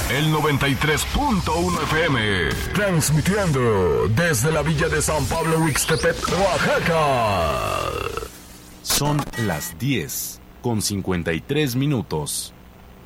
el 93.1 FM, transmitiendo desde la villa de San Pablo Huixtepec, Oaxaca. Son las 10:53.